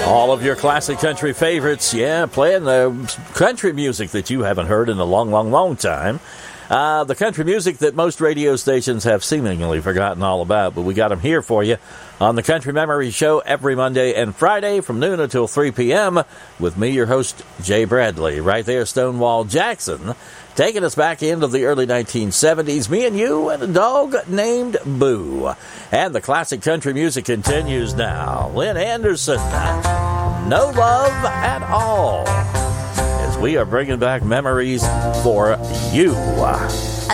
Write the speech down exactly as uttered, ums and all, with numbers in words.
All of your classic country favorites, yeah, playing the country music that you haven't heard in a long, long, long time. Uh, the country music that most radio stations have seemingly forgotten all about, but we got them here for you on the Country Memory Show every Monday and Friday from noon until three p.m. with me, your host, Jay Bradley. Right there, Stonewall Jackson, taking us back into the early nineteen seventies, me and you and a dog named Boo. And the classic country music continues now. Lynn Anderson, No Love at All, as we are bringing back memories for you.